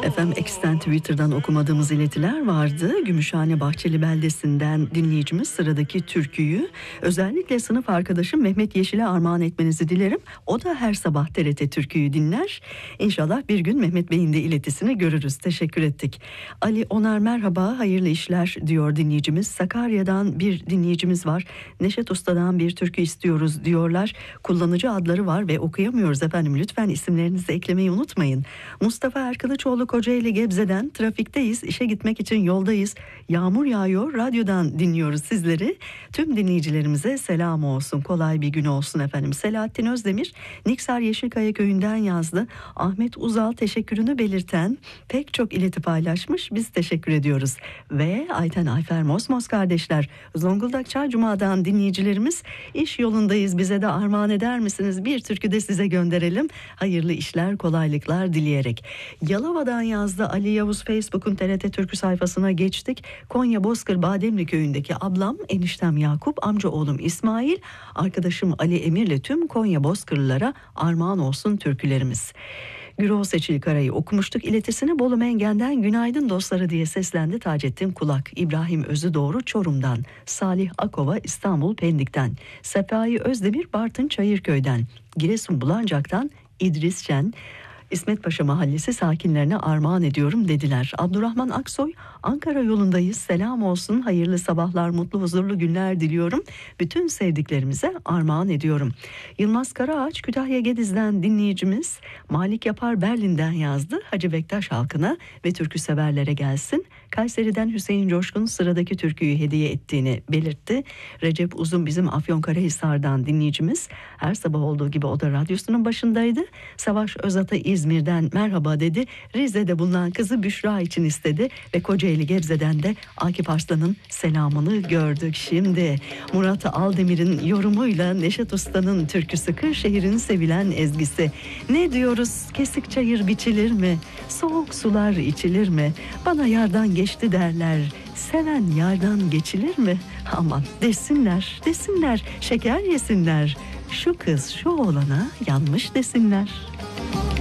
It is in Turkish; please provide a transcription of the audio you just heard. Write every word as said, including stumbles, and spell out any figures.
Efendim X'ten Twitter'dan okumadığımız iletiler vardı. Gümüşhane Bahçeli beldesinden dinleyicimiz sıradaki türküyü özellikle sınıf arkadaşım Mehmet Yeşil'e armağan etmenizi dilerim. O da her sabah T R T türküyü dinler. İnşallah bir gün Mehmet Bey'in de iletisini görürüz. Teşekkür ettik. Ali Onar merhaba, hayırlı işler diyor dinleyicimiz. Sakarya'dan bir dinleyicimiz var. Neşet Usta'dan bir türkü istiyoruz diyorlar. Kullanıcı adları var ve okuyamıyoruz efendim. Lütfen isimlerinizi eklemeyi unutmayın. Mustafa Erkılıçoğlu Kocaeli Gebze'den trafikteyiz, işe gitmek için yoldayız. Yağmur yağıyor, radyodan dinliyoruz sizleri. Tüm dinleyicilerimize selam olsun, kolay bir gün olsun efendim. Selahattin Özdemir, Niksar Yeşilkaya köyünden yazdı. Ahmet Uzal teşekkürünü belirten pek çok ileti paylaşmış, biz teşekkür ediyoruz. Ve Ayten Ayfer Mosmos kardeşler, Zonguldak Çaycuma'dan dinleyicilerimiz, iş yolundayız, bize de armağan eder misiniz? Bir türkü de size gönderelim. Hayırlı işler, kolaylıklar dileyerek. Yalova'dan yazdı Ali Yavuz. Facebook'un T R T Türkü sayfasına geçtik. Konya Bozkır Bademli köyündeki ablam, eniştem Yakup, amca oğlum İsmail, arkadaşım Ali Emir'le tüm Konya Bozkırlılara armağan olsun türkülerimiz. Gürol Seçil Kara'yı okumuştuk. İletisini Bolu Mengen'den günaydın dostları diye seslendi Taceddin Kulak. İbrahim Özüdoğru Çorum'dan, Salih Akova İstanbul Pendik'ten, Sefai Özdemir Bartın Çayırköy'den, Giresun Bulancak'tan İdris Şen, İsmet Paşa Mahallesi sakinlerine armağan ediyorum dediler. Abdurrahman Aksoy, Ankara yolundayız, selam olsun, hayırlı sabahlar, mutlu huzurlu günler diliyorum. Bütün sevdiklerimize armağan ediyorum. Yılmaz Karaağaç Kütahya Gediz'den dinleyicimiz, Malik Yapar Berlin'den yazdı. Hacı Bektaş halkına ve türkü severlere gelsin. Kayseri'den Hüseyin Coşkun sıradaki türküyü hediye ettiğini belirtti. Recep Uzun bizim Afyonkarahisar'dan dinleyicimiz. Her sabah olduğu gibi o da radyosunun başındaydı. Savaş Özat'a İzmir'den merhaba dedi. Rize'de bulunan kızı Büşra için istedi ve Kocaeli Gebze'den de Akif Arslan'ın selamını gördük. Şimdi Murat Aldemir'in yorumuyla Neşet Usta'nın türküsü, Kırşehir'in sevilen ezgisi. Ne diyoruz? Kesik çayır biçilir mi? Soğuk sular içilir mi? Bana yardan geçti derler. Seven yardan geçilir mi? Aman desinler, desinler, şeker yesinler. Şu kız şu oğlana yanmış desinler.